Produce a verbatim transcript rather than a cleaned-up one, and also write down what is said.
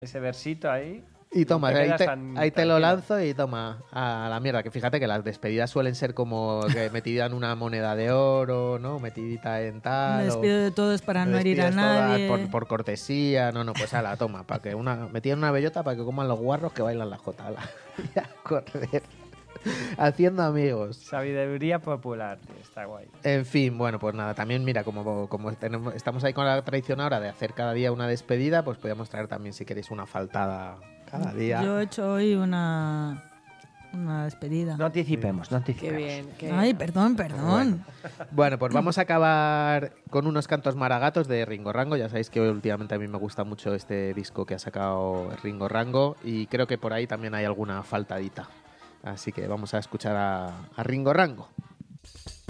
ese versito ahí. Y toma, te ahí quedas te, tan ahí te lo tranquilo. lanzo y toma a la mierda. Que fíjate que las despedidas suelen ser como que metida en una moneda de oro, ¿no? Metidita en Me tal. despido o de todos para me no herir a despides todas nadie. Por, por cortesía. No, no, pues a la toma. Para que una, metida en una bellota para que coman los guarros que bailan la jota. ala. Y a correr. Haciendo amigos. Sabiduría popular, tío, está guay. En fin, bueno, pues nada, también mira, como, como tenemos, estamos ahí con la tradición ahora de hacer cada día una despedida, pues podríamos traer también, si queréis, una faltada cada día. Yo he hecho hoy una, una despedida. No anticipemos, no anticipemos. Qué bien. Qué... Ay, perdón, perdón. Bueno, pues vamos a acabar con unos cantos maragatos de Ringo Rango. Ya sabéis que últimamente a mí me gusta mucho este disco que ha sacado Ringo Rango y creo que por ahí también hay alguna faltadita. Así que vamos a escuchar a, a Ringo Rango.